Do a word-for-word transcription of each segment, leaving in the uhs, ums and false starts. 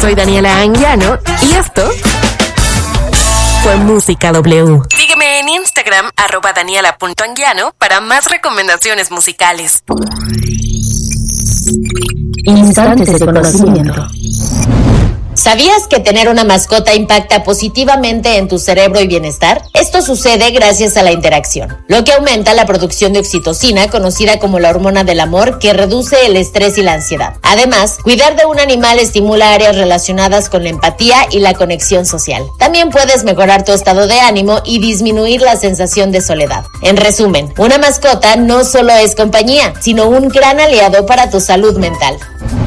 Soy Daniela Anguiano y esto fue Música W. Sígueme en Instagram, arroba daniela punto anguiano, para más recomendaciones musicales. Instantes de conocimiento. ¿Sabías que tener una mascota impacta positivamente en tu cerebro y bienestar? Esto sucede gracias a la interacción, lo que aumenta la producción de oxitocina, conocida como la hormona del amor, que reduce el estrés y la ansiedad. Además, cuidar de un animal estimula áreas relacionadas con la empatía y la conexión social. También puedes mejorar tu estado de ánimo y disminuir la sensación de soledad. En resumen, una mascota no solo es compañía, sino un gran aliado para tu salud mental.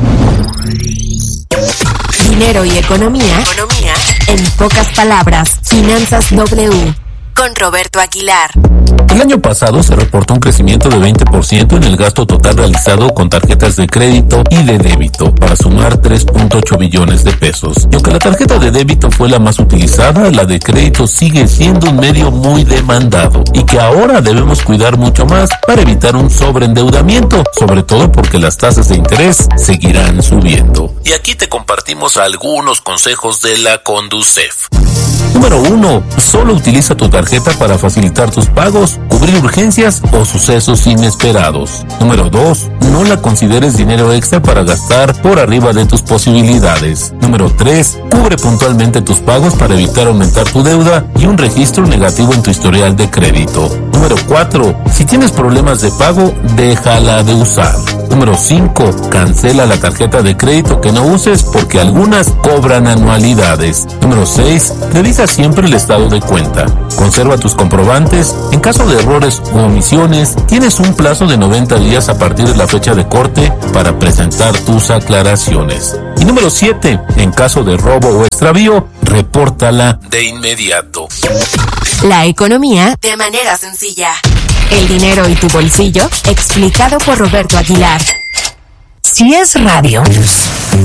Dinero y economía, economía, en pocas palabras, Finanzas W, con Roberto Aguilar. El año pasado se reportó un crecimiento de veinte por ciento en el gasto total realizado con tarjetas de crédito y de débito, para sumar tres punto ocho billones de pesos. Y aunque la tarjeta de débito fue la más utilizada, la de crédito sigue siendo un medio muy demandado y que ahora debemos cuidar mucho más para evitar un sobreendeudamiento, sobre todo porque las tasas de interés seguirán subiendo. Y aquí te compartimos algunos consejos de la Conducef. Número uno. Solo utiliza tu tarjeta para facilitar tus pagos, cubrir urgencias o sucesos inesperados. Número dos. No la consideres dinero extra para gastar por arriba de tus posibilidades. Número tres. Cubre puntualmente tus pagos para evitar aumentar tu deuda y un registro negativo en tu historial de crédito. Número cuatro. Si tienes problemas de pago, déjala de usar. Número cinco. Cancela la tarjeta de crédito que no uses porque algunas cobran anualidades. Número seis. Revisa siempre el estado de cuenta. Conserva tus comprobantes. En caso de errores u omisiones, tienes un plazo de noventa días a partir de la fecha de corte para presentar tus aclaraciones. Y número siete. En caso de robo o extravío, repórtala de inmediato. La economía de manera sencilla. El dinero y tu bolsillo, explicado por Roberto Aguilar. Si es radio, es,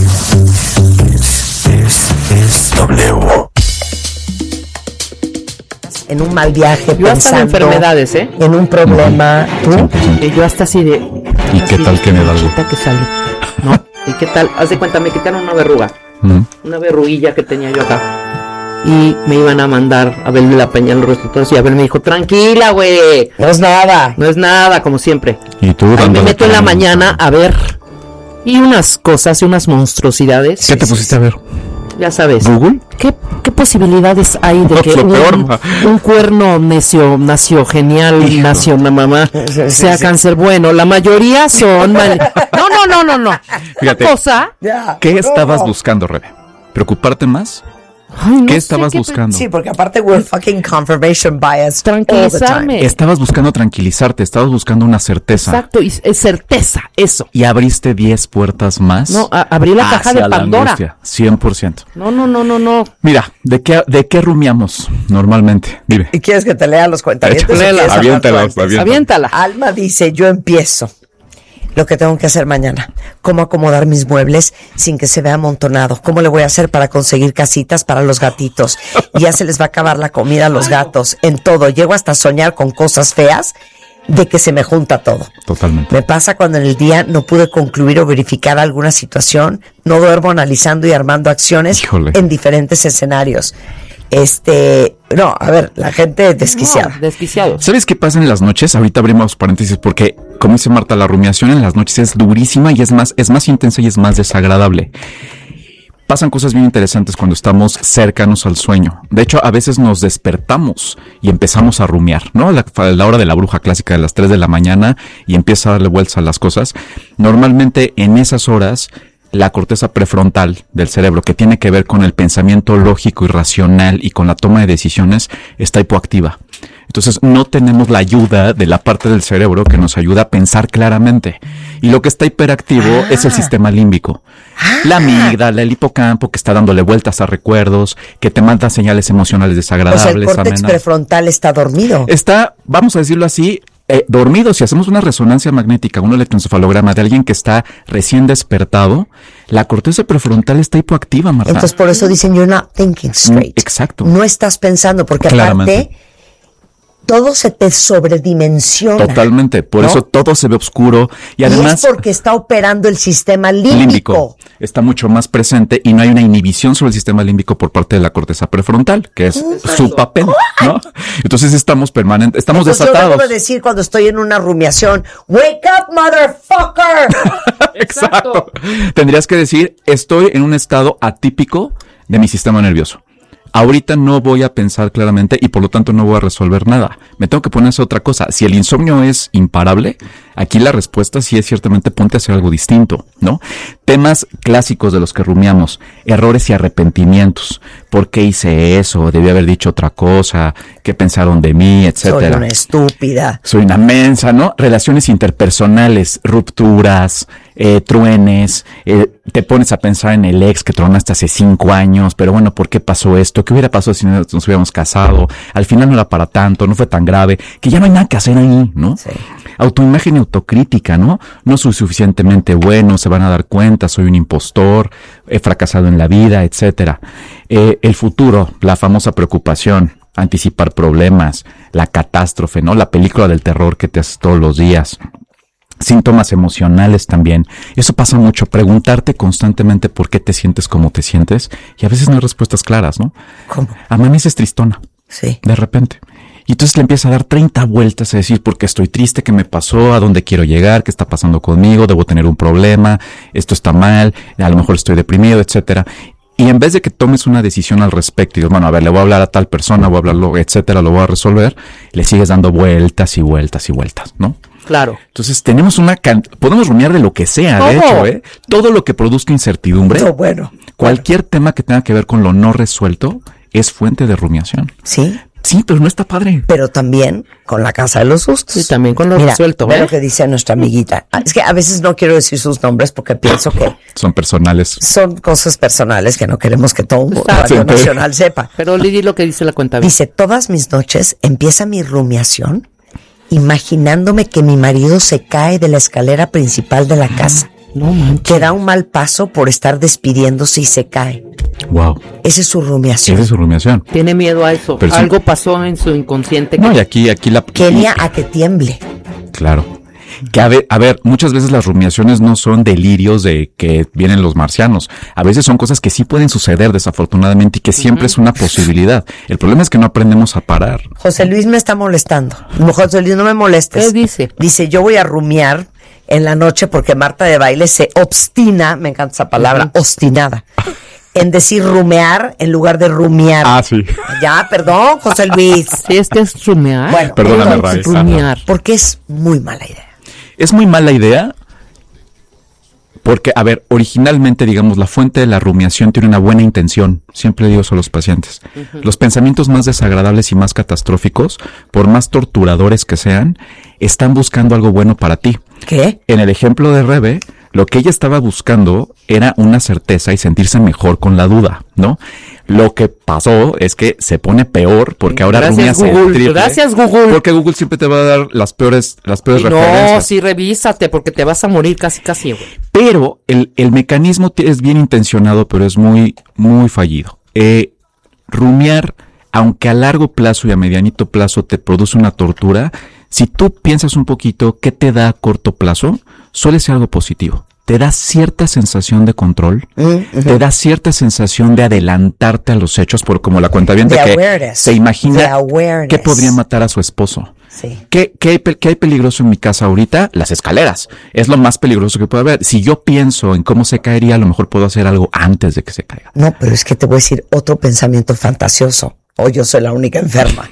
es, es, es W. En un mal viaje, yo hasta de enfermedades, ¿eh? En un problema, ¿tú? Eh, yo hasta así de... ¿Y qué tal que me da algo? Que sale, ¿no? ¿Y qué tal? Haz de cuenta, me quitaron una verruga, ¿Mm? una verruguilla que tenía yo acá. Y me iban a mandar a verle la pañal los resultados y a ver, me dijo, tranquila, güey. No es nada. No es nada, como siempre. Y tú, ahí me meto en la mañana a ver. Y unas cosas y unas monstruosidades. ¿Qué te pusiste a ver? Ya sabes. ¿Google? ¿Qué, qué posibilidades hay de no, que un, peor, un cuerno necio, nacio genial, Hijo. nacio una mamá, sí, sí, sea sí. cáncer? Bueno, la mayoría son... mal... No, no, no, no, no. Fíjate, cosa... ¿Qué no, estabas no. buscando, Rebe? ¿Preocuparte más? Ay, no ¿Qué estabas qué buscando? Sí, porque aparte we're fucking confirmation bias. Tranquilizarme. Estabas buscando tranquilizarte, estabas buscando una certeza. Exacto, y es certeza, eso. ¿Y abriste diez puertas más? No, a, abrí la caja de Pandora. La cien por ciento. No, no, no, no, no. Mira, ¿de qué, de qué rumiamos normalmente? Dime. ¿Y quieres que te lea los cuentavientos? Aviéntala, aviéntala. Alma dice, yo empiezo. Lo que tengo que hacer mañana, cómo acomodar mis muebles sin que se vea amontonado, cómo le voy a hacer para conseguir casitas para los gatitos, y ya se les va a acabar la comida a los gatos, en todo, llego hasta a soñar con cosas feas de que se me junta todo. Totalmente. Me pasa cuando en el día no pude concluir o verificar alguna situación, no duermo analizando y armando acciones Híjole. en diferentes escenarios. Este, no, a ver, la gente desquiciada. No, desquiciado. ¿Sabes qué pasa en las noches? Ahorita abrimos paréntesis porque, como dice Marta, la rumiación en las noches es durísima y es más, es más intensa y es más desagradable. Pasan cosas bien interesantes cuando estamos cercanos al sueño. De hecho, a veces nos despertamos y empezamos a rumiar, ¿no? A la, a la hora de la bruja clásica de las tres de la mañana y empieza a darle vueltas a las cosas. Normalmente en esas horas, la corteza prefrontal del cerebro, que tiene que ver con el pensamiento lógico y racional y con la toma de decisiones, está hipoactiva. Entonces no tenemos la ayuda de la parte del cerebro que nos ayuda a pensar claramente. Y lo que está hiperactivo ah. es el sistema límbico. Ah. La amígdala, el hipocampo, que está dándole vueltas a recuerdos, que te manda señales emocionales desagradables. O sea, el córtex amenazas. prefrontal está dormido. Está, vamos a decirlo así, eh, dormido. Si hacemos una resonancia magnética, un electroencefalograma de alguien que está recién despertado, la corteza prefrontal está hipoactiva, Marta. Entonces por eso dicen, you're not thinking straight. Exacto. No estás pensando, porque aparte... todo se te sobredimensiona. Totalmente, por ¿no? eso todo se ve oscuro y además... Y es porque está operando el sistema límbico. límbico. Está mucho más presente y no hay una inhibición sobre el sistema límbico por parte de la corteza prefrontal, que es su papel, ¿no? Entonces estamos permanentes, estamos Entonces desatados. yo debo decir cuando estoy en una rumiación, wake up, motherfucker. Exacto. Tendrías que decir, estoy en un estado atípico de mi sistema nervioso. Ahorita no voy a pensar claramente y por lo tanto no voy a resolver nada. Me tengo que poner a hacer otra cosa. Si el insomnio es imparable, aquí la respuesta sí es ciertamente ponte a hacer algo distinto, ¿no? Temas clásicos de los que rumiamos, errores y arrepentimientos. ¿Por qué hice eso? Debí haber dicho otra cosa. ¿Qué pensaron de mí? Etcétera. Soy una estúpida. Soy una mensa, ¿no? Relaciones interpersonales, rupturas, eh, truenes, eh, te pones a pensar en el ex que tronaste hace cinco años, pero bueno, ¿por qué pasó esto? ¿Qué hubiera pasado si nos hubiéramos casado? Al final no era para tanto, no fue tan grave, que ya no hay nada que hacer ahí, ¿no? Sí. Autoimagen y autocrítica, ¿no? No soy suficientemente bueno, se van a dar cuenta, soy un impostor, he fracasado en la vida, etcétera. Eh, el futuro, la famosa preocupación, anticipar problemas, la catástrofe, ¿no? La película del terror que te haces todos los días. Síntomas emocionales también. Eso pasa mucho, preguntarte constantemente por qué te sientes como te sientes y a veces no hay respuestas claras, ¿no? ¿Cómo? Amaneces tristona. Sí. De repente. Y entonces le empieza a dar treinta vueltas a decir por qué estoy triste, qué me pasó, a dónde quiero llegar, qué está pasando conmigo, debo tener un problema, esto está mal, a lo mejor estoy deprimido, etcétera. Y en vez de que tomes una decisión al respecto y digas, bueno, a ver, le voy a hablar a tal persona, voy a hablarlo, etcétera, lo voy a resolver, le sigues dando vueltas y vueltas y vueltas, ¿no? Claro. Entonces tenemos una can- podemos rumiar de lo que sea, de ¿Cómo? hecho, ¿eh? Todo lo que produzca incertidumbre, No, bueno. cualquier tema que tenga que ver con lo no resuelto es fuente de rumiación. Sí, Sí, pero no está padre. pero también con la casa de los sustos. Sí, también con lo Mira, resuelto, ve ¿eh? lo que dice nuestra amiguita. Ah, Es que a veces no quiero decir sus nombres porque pienso que Son personales. son cosas personales que no queremos que todo un Exacto. Radio Nacional sepa. Pero Lili, lo que dice la cuenta. Dice, todas mis noches empieza mi rumiación imaginándome que mi marido se cae de la escalera principal de la casa. No manches. Que da un mal paso por estar despidiéndose y se cae. Wow. Esa es su rumiación. Esa es su rumiación. Tiene miedo a eso. Pero sí. Algo pasó en su inconsciente. No, que- y aquí, aquí la... Kenia a que tiemble. Claro. Que a ver, a ver, muchas veces las rumiaciones no son delirios de que vienen los marcianos. A veces son cosas que sí pueden suceder desafortunadamente y que siempre es una posibilidad. El problema es que no aprendemos a parar. José Luis me está molestando. José Luis, no me molestes. ¿Qué dice? Dice, yo voy a rumiar en la noche porque Marta de Baile se obstina, me encanta esa palabra, obstinada, en decir rumear en lugar de rumiar. Ah, sí. Ya, perdón, José Luis. Sí, es que es rumear. Bueno, Perdóname, entonces, Ray. Rumear. porque es muy mala idea. Es muy mala idea porque, a ver, originalmente, digamos, la fuente de la rumiación tiene una buena intención. Siempre digo eso a los pacientes. Uh-huh. Los pensamientos más desagradables y más catastróficos, por más torturadores que sean, están buscando algo bueno para ti. ¿Qué? En el ejemplo de Rebe, lo que ella estaba buscando era una certeza y sentirse mejor con la duda, ¿no? Lo que pasó es que se pone peor porque ahora Gracias, rumias el Google. triple. Gracias, Google. Porque Google siempre te va a dar las peores, las peores Y no, referencias. sí, revísate porque te vas a morir casi, casi, güey. Pero el, el mecanismo t- es bien intencionado, pero es muy, muy fallido. Eh, rumiar, aunque a largo plazo y a medianito plazo te produce una tortura, si tú piensas un poquito qué te da a corto plazo, suele ser algo positivo. Te da cierta sensación de control, mm-hmm. te da cierta sensación de adelantarte a los hechos, por como la cuentaviente que awareness. se imagina awareness. que podría matar a su esposo. Sí. ¿Qué, qué, hay, ¿Qué hay peligroso en mi casa ahorita? Las escaleras. Es lo más peligroso que puede haber. Si yo pienso en cómo se caería, a lo mejor puedo hacer algo antes de que se caiga. No, pero es que te voy a decir otro pensamiento fantasioso. O yo soy la única enferma.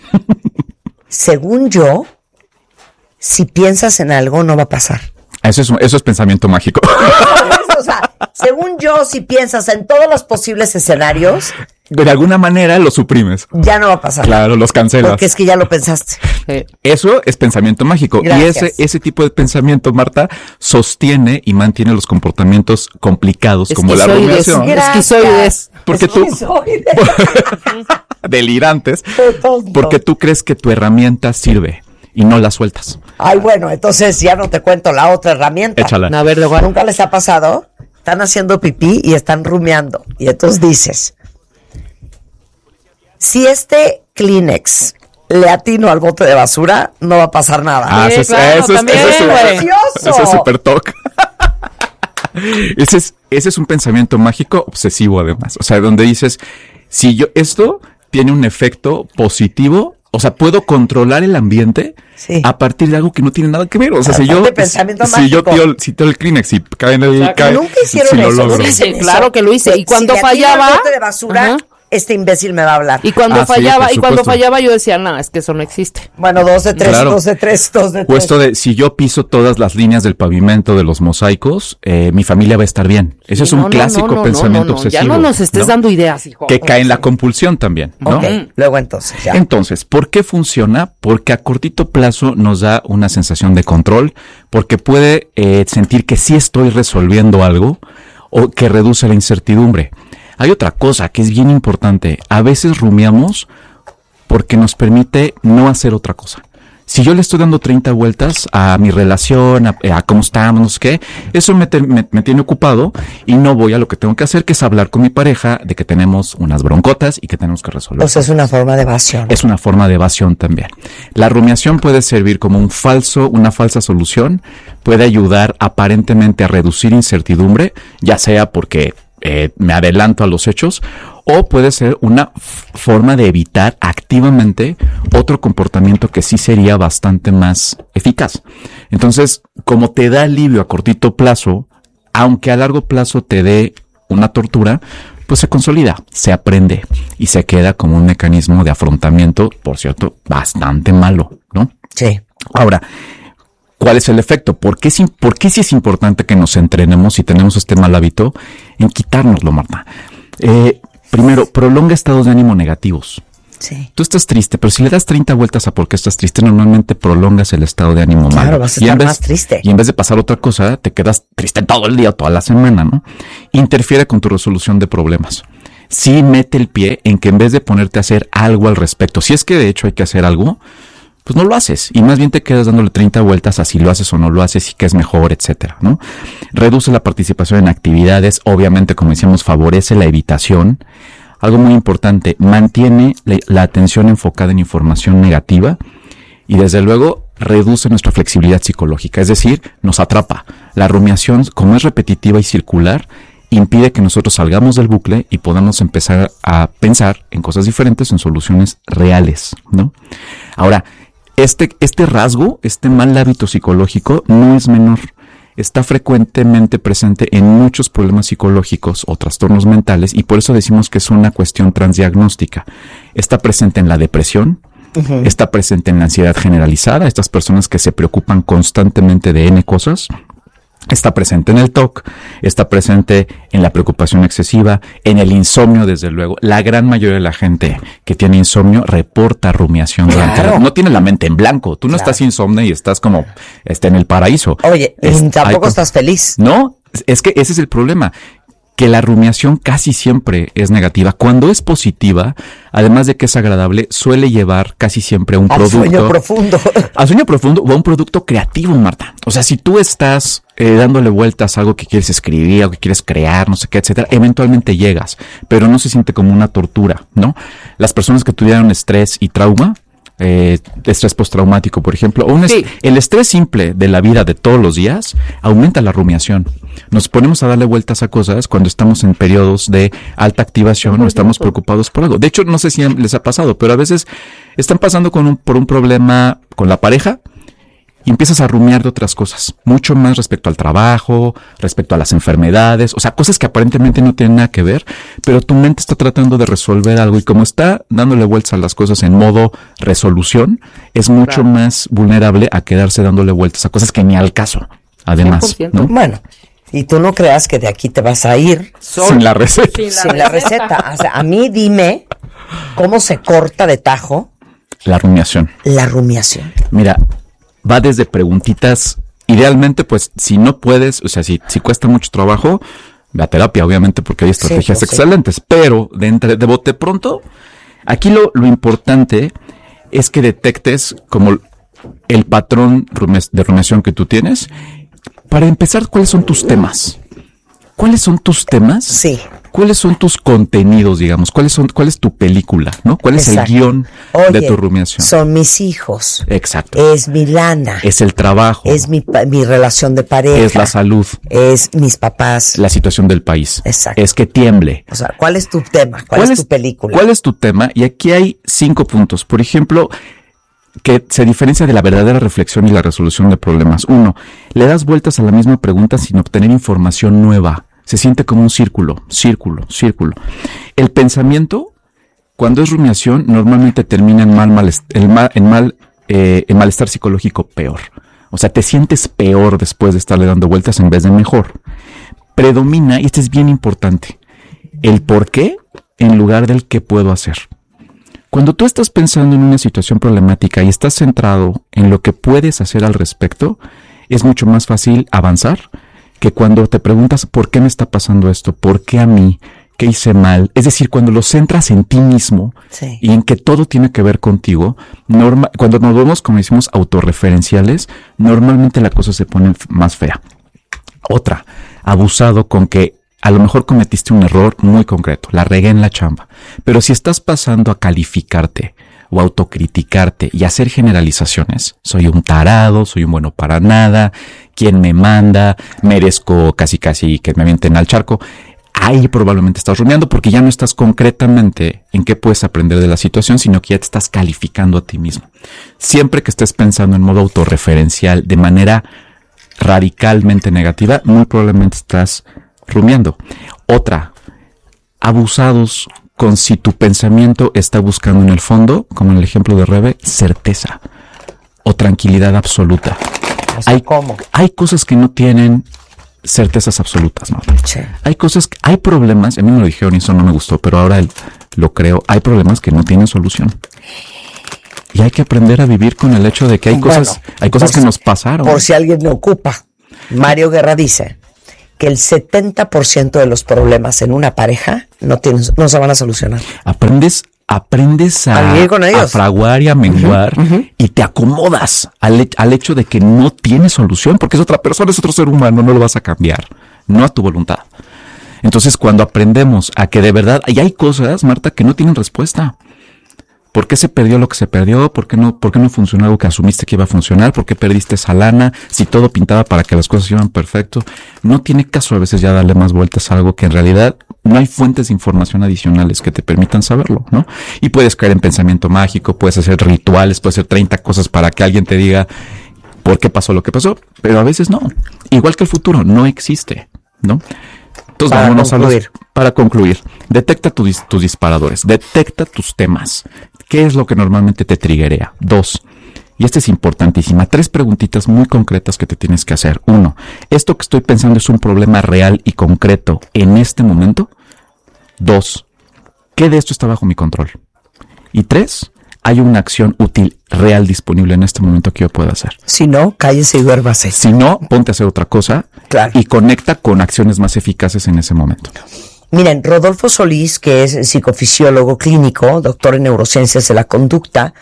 Según yo, si piensas en algo, no va a pasar. Eso es, eso es pensamiento mágico. O sea, según yo, si piensas en todos los posibles escenarios, de alguna manera lo suprimes. Ya no va a pasar. Claro, los cancelas. Porque es que ya lo pensaste. Eh, eso es pensamiento mágico. Gracias. Y ese, ese tipo de pensamiento, Marta, sostiene y mantiene los comportamientos complicados como la rumiación. Esquizoides. Porque tú... delirantes. Porque tú crees que tu herramienta sirve y no la sueltas. Ay, bueno, entonces ya no te cuento la otra herramienta. Échala. A ver, luego. ¿Nunca les ha pasado? Están haciendo pipí y están rumiando. Y entonces dices, si este Kleenex le atino al bote de basura, no va a pasar nada. Ah, Sí, eso es, claro, eso es, también, eso es, güey. ¡Precioso! eso es super talk. Ese es, ese es un pensamiento mágico obsesivo, además. O sea, donde dices, si yo, esto tiene un efecto positivo, o sea, puedo controlar el ambiente Sí. a partir de algo que no tiene nada que ver. O sea, si Aparte yo, de pensamiento si yo mágico. tiro, si tiro el Kleenex y cae en el, Exacto. cae, Nunca hicieron si lo eso. logro. ¿no Sí, hacen claro eso? que lo hice. Pues, Y cuando si le atino al fallaba- bote de basura, Ajá. este imbécil me va a hablar. Y cuando Ah, sí, fallaba, por y cuando supuesto. fallaba yo decía, no, es que eso no existe. Bueno, dos de tres, Claro. dos de tres, dos de O tres. esto de, si yo piso todas las líneas del pavimento de los mosaicos, eh, mi familia va a estar bien. Ese Sí, es un no, no, clásico no, no, pensamiento no, no, obsesivo. Ya no nos estés ¿no? dando ideas, hijo. Que cae en la compulsión también, ¿no? Ok, luego entonces, ya. Entonces, ¿por qué funciona? Porque a cortito plazo nos da una sensación de control, porque puede eh, sentir que sí estoy resolviendo algo o que reduce la incertidumbre. Hay otra cosa que es bien importante. A veces rumiamos porque nos permite no hacer otra cosa. Si yo le estoy dando treinta vueltas a mi relación, a, a cómo estamos, no sé qué, eso me, te- me, me tiene ocupado y no voy a lo que tengo que hacer, que es hablar con mi pareja de que tenemos unas broncotas y que tenemos que resolver. O sea, es una forma de evasión. Es una forma de evasión también. La rumiación puede servir como un falso, una falsa solución, puede ayudar aparentemente a reducir incertidumbre, ya sea porque eh, me adelanto a los hechos, o puede ser una f- forma de evitar activamente otro comportamiento que sí sería bastante más eficaz. Entonces, como te da alivio a cortito plazo, aunque a largo plazo te dé una tortura, pues se consolida, se aprende y se queda como un mecanismo de afrontamiento, por cierto, bastante malo, ¿no? Sí. Ahora, ¿cuál es el efecto? ¿Por qué, es, im- ¿Por qué sí es importante que nos entrenemos si tenemos este mal hábito en quitárnoslo, Marta? Eh, primero, prolonga estados de ánimo negativos. Sí. Tú estás triste, pero si le das treinta vueltas a por qué estás triste, normalmente prolongas el estado de ánimo Claro, malo. vas a Y en estar vez- más triste. Y en vez de pasar otra cosa, te quedas triste todo el día, toda la semana, ¿no? Interfiere con tu resolución de problemas. Sí mete el pie en que en vez de ponerte a hacer algo al respecto, si es que de hecho hay que hacer algo, pues no lo haces. Y más bien te quedas dándole treinta vueltas a si lo haces o no lo haces y qué es mejor, etcétera, ¿no? Reduce la participación en actividades, obviamente, como decíamos, favorece la evitación. Algo muy importante, mantiene la, la atención enfocada en información negativa y desde luego reduce nuestra flexibilidad psicológica, es decir, nos atrapa. La rumiación, como es repetitiva y circular, impide que nosotros salgamos del bucle y podamos empezar a pensar en cosas diferentes, en soluciones reales, ¿no? Ahora, este, este rasgo, este mal hábito psicológico no es menor. Está frecuentemente presente en muchos problemas psicológicos o trastornos mentales y por eso decimos que es una cuestión transdiagnóstica. Está presente en la depresión, uh-huh. Está presente en la ansiedad generalizada, estas personas que se preocupan constantemente de N cosas. Está presente en el T O C, está presente en la preocupación excesiva, en el insomnio, desde luego. La gran mayoría de la gente que tiene insomnio reporta rumiación durante Claro. la- no tiene la mente en blanco. Tú no Claro. estás insomne y estás como este, en el paraíso. Oye, Es- y tampoco hay- estás feliz. No, es que ese es el problema. Que la rumiación casi siempre es negativa. Cuando es positiva, además de que es agradable, suele llevar casi siempre a un Al producto. sueño profundo. Al sueño profundo o a un producto creativo, Marta. O sea, si tú estás eh, dándole vueltas a algo que quieres escribir, algo que quieres crear, no sé qué, etcétera, eventualmente llegas, pero no se siente como una tortura, ¿no? Las personas que tuvieron estrés y trauma, eh, estrés postraumático, por ejemplo, o un Sí. est- el estrés simple de la vida de todos los días aumenta la rumiación. Nos ponemos a darle vueltas a cosas cuando estamos en periodos de alta activación o estamos preocupados por algo. De hecho, no sé si les ha pasado, pero a veces están pasando con un, por un problema con la pareja y empiezas a rumiar de otras cosas, mucho más respecto al trabajo, respecto a las enfermedades, o sea, cosas que aparentemente no tienen nada que ver, pero tu mente está tratando de resolver algo y como está dándole vueltas a las cosas en modo resolución, es mucho Claro. más vulnerable a quedarse dándole vueltas a cosas que ni al caso, además, cien por ciento. ¿no? Bueno, y tú no creas que de aquí te vas a ir Sin la receta. Sin sin la receta. O sea, a mí dime cómo se corta de tajo La rumiación. la rumiación. Mira, va desde preguntitas, idealmente, pues, si no puedes, o sea, si, si cuesta mucho trabajo, ve a terapia, obviamente, porque hay estrategias pues sí. excelentes, pero de, entre, de bote pronto, aquí lo, lo importante es que detectes como el patrón rumes- de rumiación que tú tienes. Para empezar, ¿cuáles son tus temas? ¿Cuáles son tus temas? Sí. ¿cuáles son tus contenidos, digamos? ¿Cuáles son, cuál es tu película, ¿no? ¿Cuál es Exacto. el guión Oye, de tu rumiación? Son mis hijos. Exacto. Es mi lana. Es el trabajo. Es mi, pa- mi relación de pareja. Es la salud. Es mis papás. La situación del país. Exacto. Es que tiemble. O sea, ¿cuál es tu tema? ¿Cuál, es tu película? ¿Cuál es tu tema? Y aquí hay cinco puntos. Por ejemplo, que se diferencia de la verdadera reflexión y la resolución de problemas. Uno, le das vueltas a la misma pregunta sin obtener información nueva. Se siente como un círculo, círculo, círculo. El pensamiento, cuando es rumiación, normalmente termina en mal, malest- el mal, en mal, eh, en malestar psicológico peor. O sea, te sientes peor después de estarle dando vueltas en vez de mejor. Predomina, y este es bien importante, el por qué en lugar del qué puedo hacer. Cuando tú estás pensando en una situación problemática y estás centrado en lo que puedes hacer al respecto, es mucho más fácil avanzar que cuando te preguntas ¿por qué me está pasando esto? ¿Por qué a mí? ¿Qué hice mal? Es decir, cuando lo centras en ti mismo Sí. y en que todo tiene que ver contigo, norma- cuando nos vemos, como decimos, autorreferenciales, normalmente la cosa se pone f- más fea. Otra, abusado con que a lo mejor cometiste un error muy concreto, la regué en la chamba. Pero si estás pasando a calificarte o autocriticarte y hacer generalizaciones, soy un tarado, soy un bueno para nada, ¿quién me manda? Merezco casi casi que me avienten al charco. Ahí probablemente estás rumiando porque ya no estás concretamente en qué puedes aprender de la situación, sino que ya te estás calificando a ti mismo. Siempre que estés pensando en modo autorreferencial de manera radicalmente negativa, muy probablemente estás rumiando. Otra, abusados con si tu pensamiento está buscando en el fondo, como en el ejemplo de Rebe, certeza o tranquilidad absoluta. O sea, hay, ¿cómo? hay cosas que no tienen certezas absolutas, ¿no? Sí. Hay cosas, que, hay problemas, a mí me lo dijeron y eso no me gustó, pero ahora el, lo creo, hay problemas que no tienen solución. Y hay que aprender a vivir con el hecho de que hay Bueno, cosas, hay cosas por que si- nos pasaron. Por si alguien me ocupa, Mario Guerra dice que el setenta por ciento de los problemas en una pareja no, tienen, no se van a solucionar. Aprendes, aprendes a, A vivir con ellos. a fraguar y a menguar y te acomodas al, he- al hecho de que no tiene solución porque es otra persona, es otro ser humano, no lo vas a cambiar, no a tu voluntad. Entonces, cuando aprendemos a que de verdad, y hay cosas, Marta, que no tienen respuesta. ¿Por qué se perdió lo que se perdió? ¿Por qué no, por qué no funcionó algo que asumiste que iba a funcionar? ¿Por qué perdiste esa lana? Si todo pintaba para que las cosas iban perfecto. No tiene caso a veces ya darle más vueltas a algo que en realidad no hay fuentes de información adicionales que te permitan saberlo, ¿no? Y puedes caer en pensamiento mágico, puedes hacer rituales, puedes hacer treinta cosas para que alguien te diga por qué pasó lo que pasó, pero a veces no. Igual que el futuro, no existe, ¿no? Entonces, Para vámonos concluir. a los, para concluir. Detecta tu dis- tus disparadores, detecta tus temas. ¿Qué es lo que normalmente te triggerea? Dos, y esta es importantísima, tres preguntitas muy concretas que te tienes que hacer. Uno, ¿esto que estoy pensando es un problema real y concreto en este momento? Dos, ¿qué de esto está bajo mi control? Y tres, ¿hay una acción útil real disponible en este momento que yo pueda hacer? Si no, cállese y duérmase. Si no, ponte a hacer otra cosa Claro. y conecta con acciones más eficaces en ese momento. Miren, Rodolfo Solís, que es psicofisiólogo clínico, doctor en neurociencias de la conducta,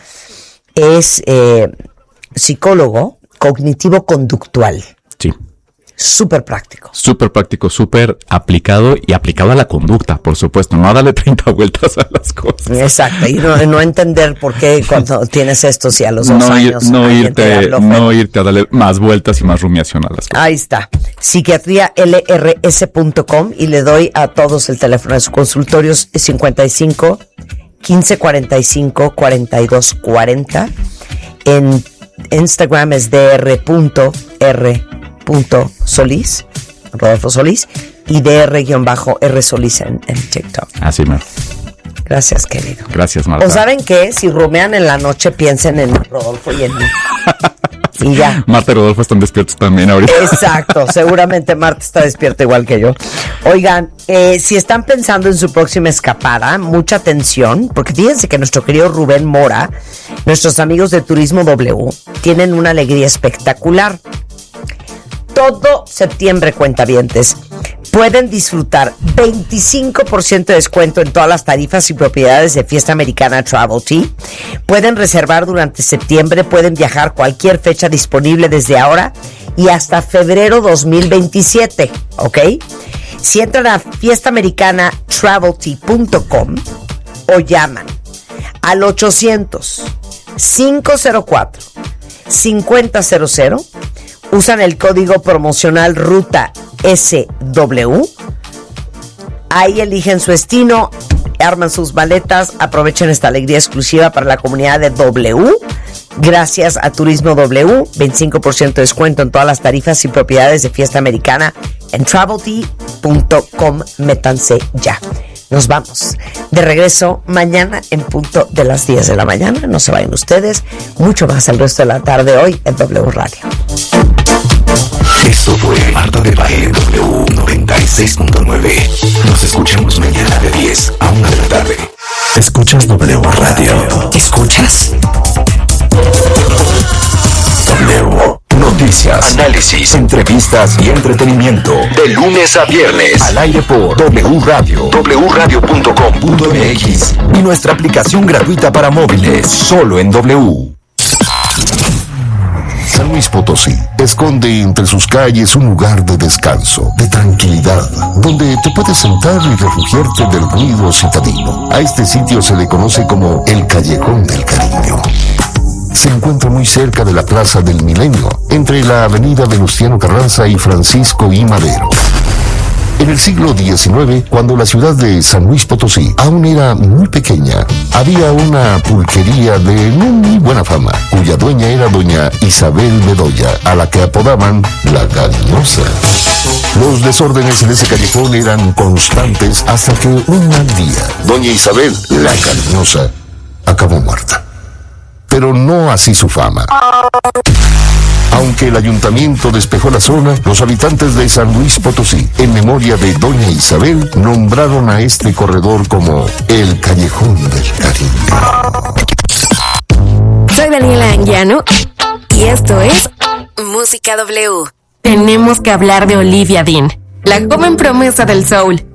es eh, psicólogo cognitivo-conductual. Sí. Súper práctico. Súper práctico, súper aplicado y aplicado a la conducta, por supuesto. No a darle treinta vueltas a las cosas. Exacto, y no, no entender por qué cuando tienes esto, si a los dos No, ir- años no alguien te irte, habló feo. no irte a darle más vueltas y más rumiación a las cosas. Ahí está, psiquiatría L R S punto com, y le doy a todos el teléfono de su consultorio cincuenta y cinco, quince cuarenta y cinco, cuarenta y dos cuarenta. En Instagram es dr.r. Solís, Rodolfo Solís, y dr-r Solís en, en TikTok. Así me. Gracias, querido. Gracias, Marta. O saben qué, si rumean en la noche, piensen en Rodolfo y en mí. Y ya. Marta y Rodolfo están despiertos también ahorita. Exacto, seguramente Marta está despierta igual que yo. Oigan, eh, si están pensando en su próxima escapada, mucha atención, porque fíjense que nuestro querido Rubén Mora, nuestros amigos de Turismo W, tienen una alegría espectacular. Todo septiembre, cuentavientes, pueden disfrutar veinticinco por ciento de descuento en todas las tarifas y propiedades de Fiesta Americana Travel Tea. Pueden reservar durante septiembre, pueden viajar cualquier fecha disponible desde ahora y hasta febrero dos mil veintisiete, ¿ok? Si entran a fiesta americana travelty punto com o llaman al ochocientos, cinco cero cuatro, cinco cero cero cero, usan el código promocional Ruta S W, ahí eligen su destino, arman sus maletas, aprovechen esta alegría exclusiva para la comunidad de W. Gracias a Turismo W, veinticinco por ciento de descuento en todas las tarifas y propiedades de fiesta americana en travelty punto com. Métanse ya. Nos vamos. De regreso mañana en punto de las diez de la mañana. No se vayan ustedes. Mucho más el resto de la tarde hoy en W Radio. Esto fue Marta de Baile W noventa y seis punto nueve. Nos escuchamos mañana de diez a una de la tarde. Escuchas W Radio. ¿Escuchas? W. Noticias, análisis, entrevistas y entretenimiento. De lunes a viernes. Al aire por W Radio. w radio punto com punto m x. Y nuestra aplicación gratuita para móviles. Solo en W. San Luis Potosí esconde entre sus calles un lugar de descanso, de tranquilidad, donde te puedes sentar y refugiarte del ruido citadino. A este sitio se le conoce como el Callejón del Cariño. Se encuentra muy cerca de la Plaza del Milenio, entre la avenida Venustiano Carranza y Francisco I. Madero. En el siglo diecinueve, cuando la ciudad de San Luis Potosí aún era muy pequeña, había una pulquería de no muy buena fama, cuya dueña era doña Isabel Bedoya, a la que apodaban la Cariñosa. Los desórdenes en ese callejón eran constantes hasta que un mal día, doña Isabel, la Cariñosa, acabó muerta. Pero no así su fama. Aunque el ayuntamiento despejó la zona, los habitantes de San Luis Potosí, en memoria de doña Isabel, nombraron a este corredor como el Callejón del Cariño. Soy Daniela Anguiano y esto es Música W. Tenemos que hablar de Olivia Dean, la joven promesa del soul.